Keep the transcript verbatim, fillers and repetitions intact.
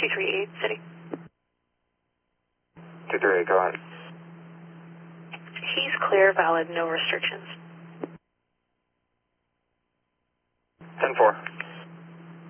two three eight, City. two three eight, go ahead. He's clear, valid, no restrictions. ten four.